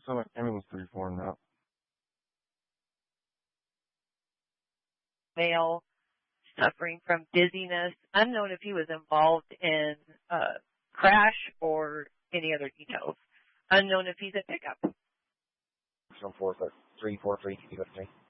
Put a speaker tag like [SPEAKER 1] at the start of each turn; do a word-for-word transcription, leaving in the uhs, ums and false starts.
[SPEAKER 1] So like everyone's pretty foreign now.
[SPEAKER 2] Male suffering from dizziness. Unknown if he was involved in a crash or any other details. Unknown if he's a pickup.
[SPEAKER 3] From four, three, four, three, three.